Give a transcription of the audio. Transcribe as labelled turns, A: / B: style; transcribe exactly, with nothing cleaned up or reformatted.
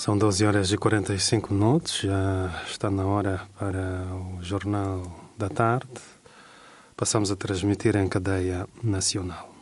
A: São doze horas e quarenta e cinco minutos, já está na hora para o Jornal da Tarde. Passamos a transmitir em cadeia nacional.